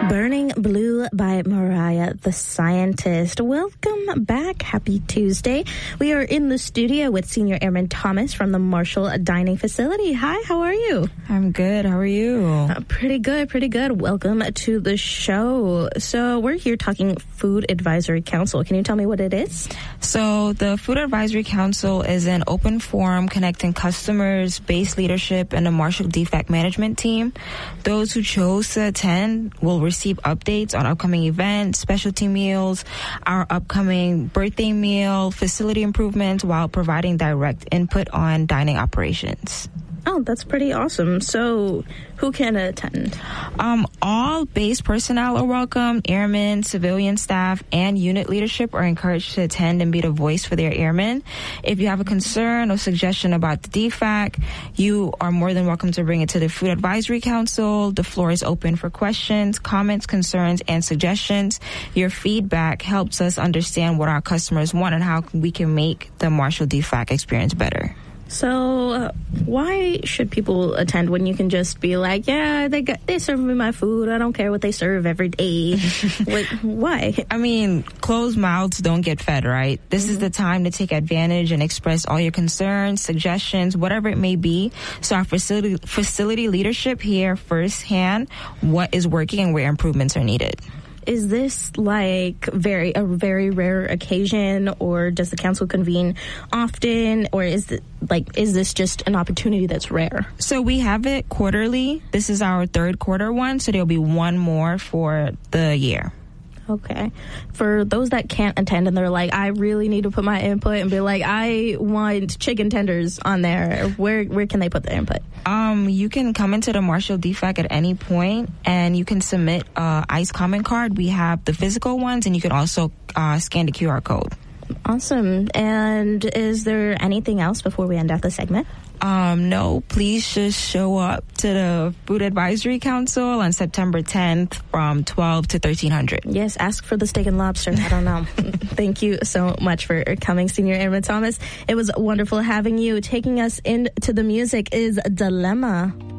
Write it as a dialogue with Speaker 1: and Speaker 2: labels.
Speaker 1: Burning Blue by Mariah the Scientist. Welcome back. Happy Tuesday. We are in the studio with Senior Airman Thomas from the Marshall Dining Facility. Hi, how are you?
Speaker 2: I'm good. How are you?
Speaker 1: Pretty good, pretty good. Welcome to the show. So we're here talking Food Advisory Council. Can you tell me what it is?
Speaker 2: So the Food Advisory Council is an open forum connecting customers, base leadership, and the Marshall Defect Management team. Those who chose to attend will receive updates on upcoming events, specialty meals, our upcoming birthday meal, facility improvements, while providing direct input on dining operations.
Speaker 1: Oh, that's pretty awesome. So who can attend?
Speaker 2: All base personnel are welcome. Airmen, civilian staff, and unit leadership are encouraged to attend and be the voice for their airmen. If you have a concern or suggestion about the DFAC, you are more than welcome to bring it to the Food Advisory Council. The floor is open for questions, comments, concerns, and suggestions. Your feedback helps us understand what our customers want and how we can make the Marshall DFAC experience better.
Speaker 1: So why should people attend when you can just be like, yeah, they serve me my food. I don't care what they serve every day. Why?
Speaker 2: I mean, closed mouths don't get fed, right? This is the time to take advantage and express all your concerns, suggestions, whatever it may be. So our facility leadership hear firsthand what is working and where improvements are needed.
Speaker 1: Is this like a very rare occasion, or does the council convene often, or is this just an opportunity that's rare?
Speaker 2: So we have it quarterly. This is our third quarter one, so there'll be one more for the year.
Speaker 1: Okay. For those that can't attend and they're like, I really need to put my input and be like, I want chicken tenders on there, where can they put the input?
Speaker 2: You can come into the Marshall DFAC at any point, and you can submit ICE comment card. We have the physical ones, and you can also scan the QR code.
Speaker 1: Awesome. And is there anything else before we end off the segment?
Speaker 2: No, please just show up to the Food Advisory Council on September 10th from 12 to 1300.
Speaker 1: Yes, ask for the steak and lobster. I don't know. Thank you so much for coming, Senior Airman Thomas. It was wonderful having you. Taking us into the music is Dilemma.